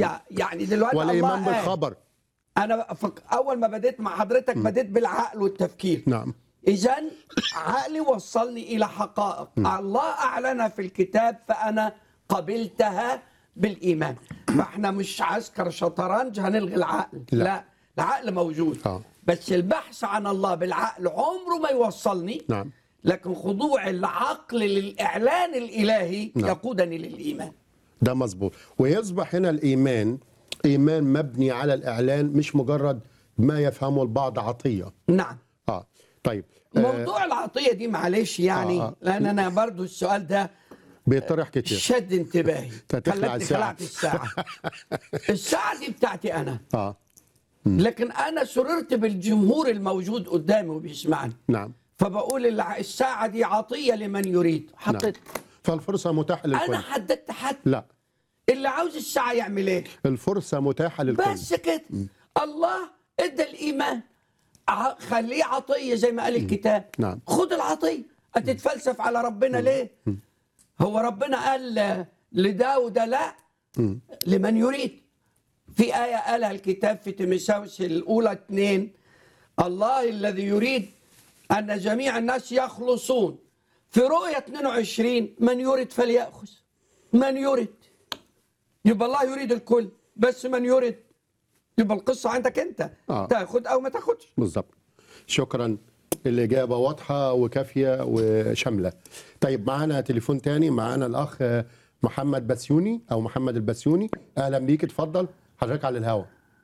يعني دلوقتي والإيمان الله بالخبر. انا اول ما بديت مع حضرتك بديت بالعقل والتفكير. نعم. اذن عقلي وصلني الى حقائق الله اعلنها في الكتاب فانا قبلتها بالايمان. فاحنا مش عسكر شطرنج هنلغي العقل، لا العقل موجود. بس البحث عن الله بالعقل عمره ما يوصلني. نعم. لكن خضوع العقل للاعلان الالهي يقودني للايمان. ده مظبوط. ويصبح هنا الإيمان إيمان مبني على الإعلان، مش مجرد ما يفهمه البعض عطية. نعم. طيب موضوع العطية دي معلش يعني لأن أنا برضو السؤال ده بيطرح كتير، شد انتباهي. خلعت الساعة. الساعة دي بتاعتي أنا. لكن أنا سررت بالجمهور الموجود قدامي وبيسمعني. نعم. فبقول الساعة دي عطية لمن يريد. حطيت. فالفرصة متاحة للكل. أنا حددت حد. لا. اللي عاوز الساعة يعمل إيه؟ الفرصة متاحة للكل. بس كده. الله ادى الإيمان. خليه عطية زي ما قال الكتاب. نعم. خد العطية. هتتفلسف على ربنا ليه؟ هو ربنا قال لداود لا؟ لمن يريد. في آية قالها الكتاب في تيموثاوس الأولى 2 الله الذي يريد أن جميع الناس يخلصون. في رؤية 22 من يريد فليأخذ. من يريد. يبقى الله يريد الكل بس من يريد. يبقى القصة عندك أنت. تاخد أو ما تاخدش. بالظبط. شكرا. الإجابة واضحة وكافية وشاملة. طيب معانا تليفون تاني، معانا الأخ محمد بسيوني أو محمد البسيوني. أهلا بيك، اتفضل حضرتك على الهواء.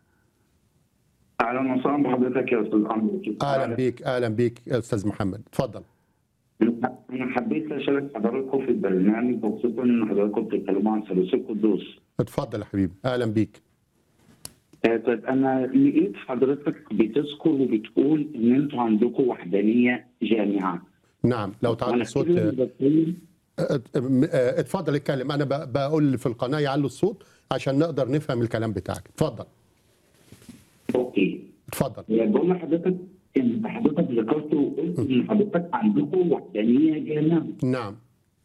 أهلا وسهلا بحضرتك يا أستاذ عمرو. أهلا بيك يا أستاذ محمد، اتفضل. أنا حبيت أشارك حضراتكم في البرنامج وخصوصا إن حضراتكم بتتكلموا عن ثالوث القدوس. اتفضل يا حبيبي، أهلا بيك. طيب أنا لقيت حضرتك بتذكر وبتقول إن أنتوا عندكم وحدانية جامعة. نعم، لو تعالى الصوت. اتفضل اتكلم. أنا بقول في القناة يعلوا الصوت عشان نقدر نفهم الكلام بتاعك. اتفضل. أوكي. اتفضل. بقول لحضرتك إن حضرتك ذكرت وقلت إن حضرتك عندكم وحدانية جامعة. نعم.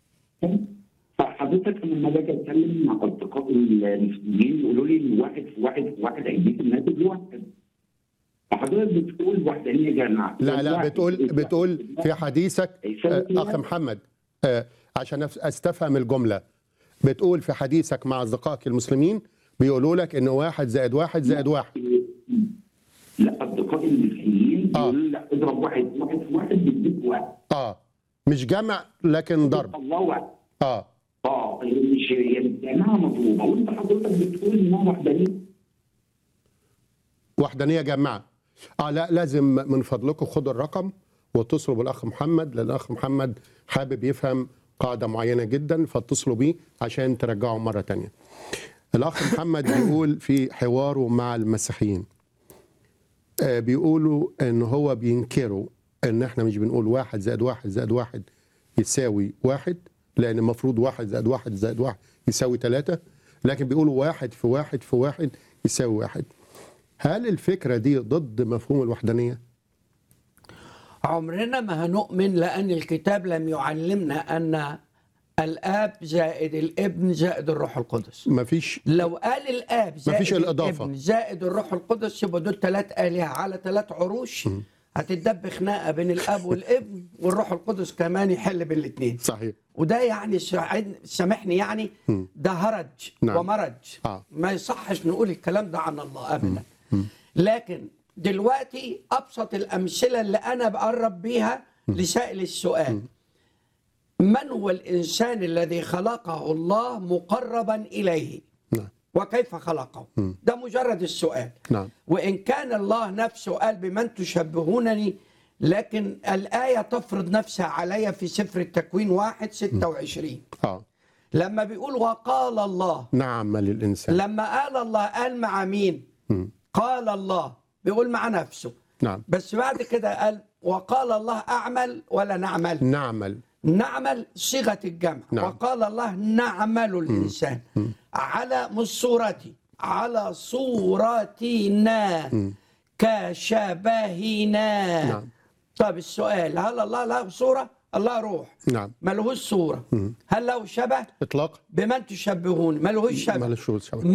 فحضرتك لما باجي اتكلم مع اصدقائي المسلمين يقولوا لي ان واحد في واحد في واحد هيديك الناتج واحد. فحضرتك بتقول وحدانيه جامعه. لا بتقول في حديثك اخ محمد عشان استفهم الجمله. بتقول في حديثك مع اصدقائك المسلمين بيقولوا لك ان 1 زائد 1 زائد 1. لا، اصدقائي المسلمين بيقولوا لا اضرب واحد في واحد بيديك واحد. مش جمع لكن ضرب. الله واحد. مش هي الجامعه مطلوبه وانت حضرتك بتقول انها وحدانيه جامعه. لا لازم من فضلكم خدوا الرقم واتصلوا بالاخ محمد، لان الاخ محمد حابب يفهم قاعده معينه جدا، فاتصلوا بيه عشان ترجعوا مره ثانيه. الاخ محمد بيقول في حواره مع المسيحيين بيقولوا ان هو بينكروا ان احنا مش بنقول 1 زائد 1 زائد 1 يساوي 1، لأن المفروض 1 زائد 1 زائد 1 يساوي 3، لكن بيقولوا 1 في 1 في 1 يساوي 1. هل الفكرة دي ضد مفهوم الوحدانية؟ عمرنا ما هنؤمن، لأن الكتاب لم يعلمنا أن الآب زائد الابن زائد الروح القدس. مفيش. لو قال الآب زائد الإضافة الابن زائد الروح القدس يبقى دول 3 آلهة على 3 عروش. هتدب خناقه بين الاب والابن والروح القدس كمان يحل بين الاثنين. صحيح. وده يعني سامحني يعني ده هرج. نعم. ومرج. ما يصحش نقول الكلام ده عن الله ابدا. لكن دلوقتي ابسط الامثله اللي انا بقرب بيها لسائل السؤال، من هو الانسان الذي خلقه الله مقربا اليه؟ نعم. وكيف خلقه؟ ده مجرد السؤال. نعم. وإن كان الله نفسه قال بمن تشبهونني، لكن الآية تفرض نفسها علي في سفر التكوين 1:26. لما بيقول وقال الله نعمل الإنسان. لما قال الله قال مع مين؟ قال الله بيقول مع نفسه. نعم. بس بعد كده قال وقال الله أعمل ولا نعمل؟ نعمل صيغة الجمع. نعم. وقال الله نعمل الإنسان على مش صورتي، على صورتنا كشبهنا. نعم. طب السؤال، هل الله له صورة؟ الله روح. نعم. ما لهوش صورة. هل له شبه؟ إطلاق. بمن تشبهون؟ ما لهوش شبه.